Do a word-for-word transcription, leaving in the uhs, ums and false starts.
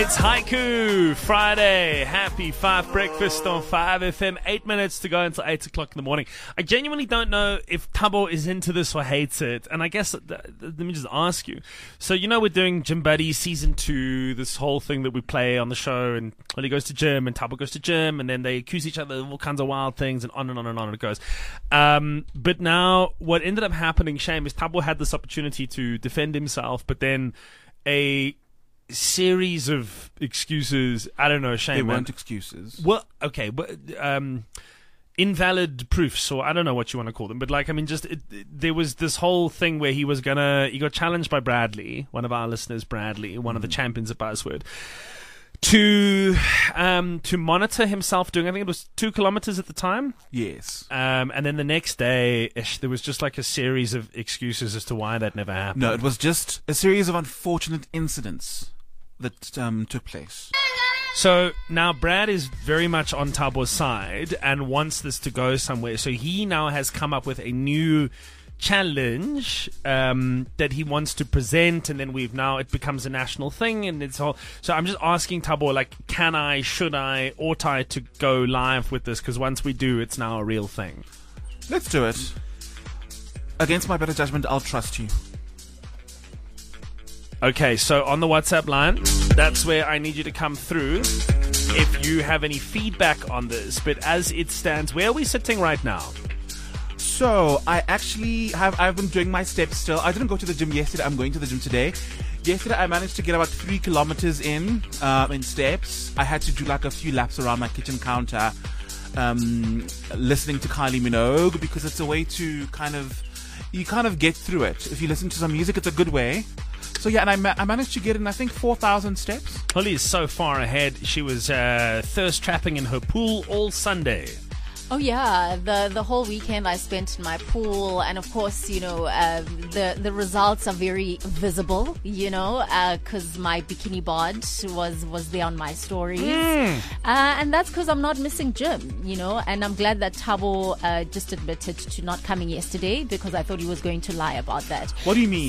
It's Haiku Friday. Happy five breakfast on five F M. Eight minutes to go until eight o'clock in the morning. I genuinely don't know if Thabo is into this or hates it. And I guess, th- th- let me just ask you. So, you know, we're doing Gym Buddy season two, this whole thing that we play on the show. And when he goes to gym and Thabo goes to gym, and then they accuse each other of all kinds of wild things, and on and on and on it goes. Um, but now what ended up happening, Shame, is Thabo had this opportunity to defend himself, but then a series of excuses. I don't know, Shane. They weren't man. excuses. Well, okay, but um, invalid proofs, or I don't know what you want to call them. But like, I mean, just it, it, there was this whole thing where he was gonna. He got challenged by Bradley, one of our listeners, Bradley, one of the champions of Buzzword, to um, to monitor himself doing. I think it was two kilometers at the time. Yes. Um, and then the next day, ish, there was just like a series of excuses as to why that never happened. No, it was just a series of unfortunate incidents that um, took place. So now Brad is very much on Thabo's side and wants this to go somewhere. So he now has come up with a new challenge um, that he wants to present, and then we've now it becomes a national thing, and it's all. So I'm just asking Thabo, like, can I, should I, ought I to go live with this? Because once we do, it's now a real thing. Let's do it. Against my better judgment, I'll trust you. Okay, so on the WhatsApp line, that's where I need you to come through if you have any feedback on this. But as it stands, where are we sitting right now? So, I actually have, I've been doing my steps still. I didn't go to the gym yesterday. I'm going to the gym today. Yesterday, I managed to get about three kilometers in, um, in steps. I had to do like a few laps around my kitchen counter, um, listening to Kylie Minogue, because it's a way to kind of, you kind of get through it. If you listen to some music, it's a good way. So yeah, and I, ma- I managed to get in, I think, four thousand steps. Holly is so far ahead. She was uh, thirst trapping in her pool all Sunday. Oh yeah, the the whole weekend I spent in my pool, and of course, you know, uh, the the results are very visible, you know, because uh, my bikini bod was was there on my stories, mm. uh, and that's because I'm not missing gym, you know, and I'm glad that Thabo uh, just admitted to not coming yesterday, because I thought he was going to lie about that. What do you mean?